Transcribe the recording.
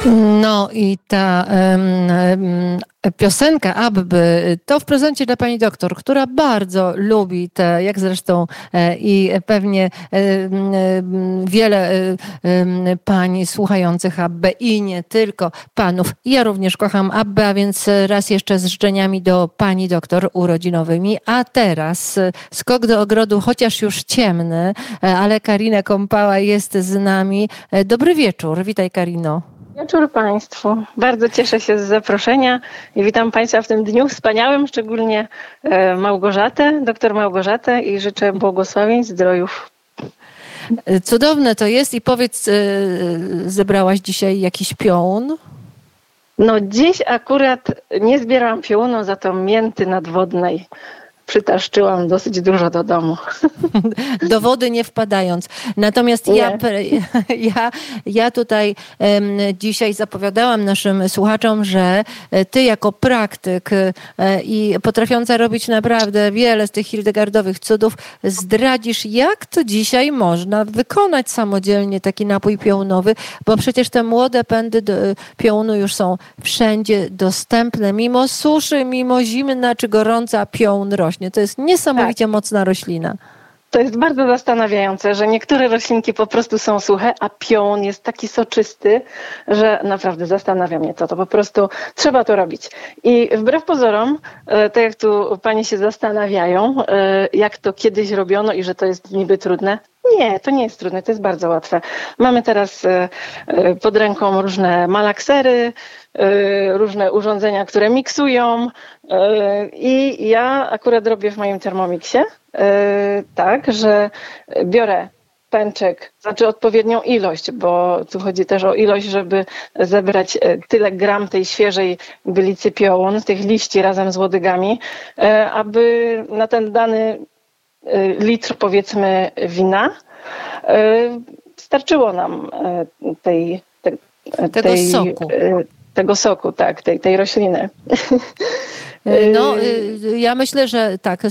No i ta piosenka Abby to w prezencie dla pani doktor, która bardzo lubi te, jak zresztą i pewnie wiele pań słuchających Abbę i nie tylko panów. Ja również kocham Abbę, a więc raz jeszcze z życzeniami do pani doktor urodzinowymi. A teraz skok do ogrodu, chociaż już ciemny, ale Karina Kąpała jest z nami. Dobry wieczór, witaj Karino. Wieczór Państwu. Bardzo cieszę się z zaproszenia i witam Państwa w tym dniu wspaniałym, szczególnie Małgorzatę, doktor Małgorzatę i życzę błogosławień, zdrojów. Cudowne to jest i powiedz, zebrałaś dzisiaj jakiś piołun? No dziś akurat nie zbierałam piołunu, za to mięty nadwodnej przytaszczyłam dosyć dużo do domu. Do wody nie wpadając. Natomiast ja tutaj dzisiaj zapowiadałam naszym słuchaczom, że ty jako praktyk i potrafiąca robić naprawdę wiele z tych hildegardowych cudów, zdradzisz, jak to dzisiaj można wykonać samodzielnie taki napój piołunowy, bo przecież te młode pędy piołunu już są wszędzie dostępne. Mimo suszy, mimo zimna czy gorąca piołun rośnie. To jest niesamowicie mocna roślina. To jest bardzo zastanawiające, że niektóre roślinki po prostu są suche, a piołun jest taki soczysty, że naprawdę zastanawia mnie to po prostu trzeba to robić. I wbrew pozorom, tak jak tu panie się zastanawiają, jak to kiedyś robiono i że to jest niby trudne. Nie, to nie jest trudne, to jest bardzo łatwe. Mamy teraz pod ręką różne malaksery, różne urządzenia, które miksują i ja akurat robię w moim Thermomixie tak, że biorę pęczek, znaczy odpowiednią ilość, bo tu chodzi też o ilość, żeby zebrać tyle gram tej świeżej bylicy piołun, tych liści razem z łodygami, aby na ten dany litr powiedzmy wina starczyło nam tego soku, tak, tej rośliny. No, ja myślę, że tak,